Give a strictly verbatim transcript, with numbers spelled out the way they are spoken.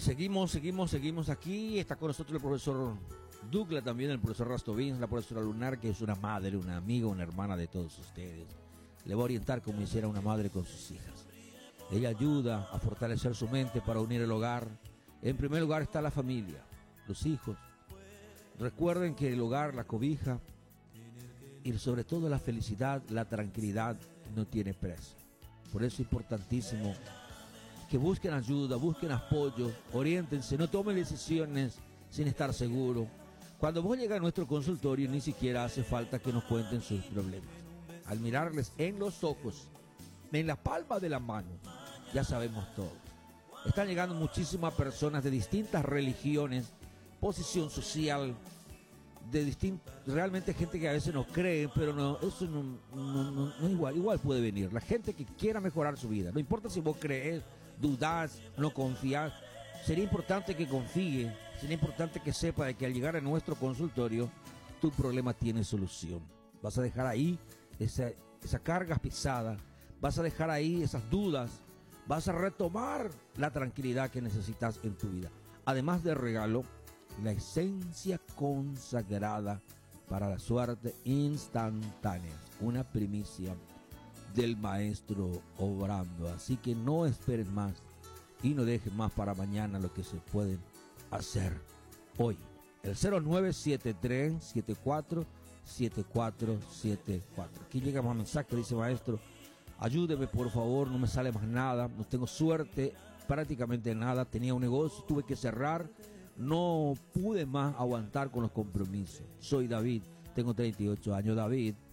seguimos, seguimos, seguimos aquí. Está con nosotros el profesor Douglas, también el profesor Rastovins, la profesora Lunar, que es una madre, una amiga, una hermana de todos ustedes. Le va a orientar como hiciera una madre con sus hijas. Ella ayuda a fortalecer su mente para unir el hogar. En primer lugar está la familia, los hijos. Recuerden que el hogar, la cobija y sobre todo la felicidad, la tranquilidad no tiene precio. Por eso es importantísimo que busquen ayuda, busquen apoyo, oriéntense, no tomen decisiones sin estar seguros. Cuando vos llegas a nuestro consultorio ni siquiera hace falta que nos cuenten sus problemas. Al mirarles en los ojos, en la palma de la mano, ya sabemos todo. Están llegando muchísimas personas de distintas religiones, posición social, de distin- realmente gente que a veces no cree, pero no, eso no, no, no, no es igual, igual puede venir. La gente que quiera mejorar su vida, no importa si vos crees, dudás, no confías, sería importante que confíe, sería importante que sepa de que al llegar a nuestro consultorio, tu problema tiene solución. Vas a dejar ahí esa, esa carga pesada, vas a dejar ahí esas dudas, vas a retomar la tranquilidad que necesitas en tu vida. Además de regalo, la esencia consagrada para la suerte instantánea, una primicia del maestro obrando. Así que no esperen más y no dejen más para mañana lo que se pueden hacer hoy. El cero nueve siete tres siete cuatro siete cuatro siete cuatro. Aquí llega más mensaje, dice: maestro, ayúdeme por favor, no me sale más nada, no tengo suerte, prácticamente nada, tenía un negocio, tuve que cerrar, no pude más aguantar con los compromisos. Soy David, tengo treinta y ocho años. David,